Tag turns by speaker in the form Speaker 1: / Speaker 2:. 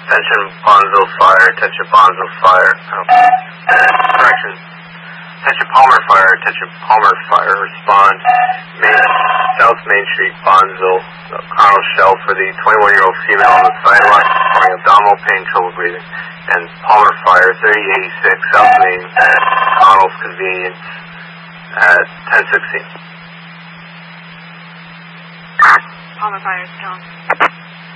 Speaker 1: Attention Bonneville Fire, attention Bonneville Fire. Correction. Attention Palmer Fire, respond. South Main Street, Bonneville, Connell Shell for the 21-year-old female on the sidewalk, reporting abdominal pain, trouble breathing. And Palmer Fire, 3086 South Main, Connell's Convenience at 10:16.
Speaker 2: Palmer Fire, Stone.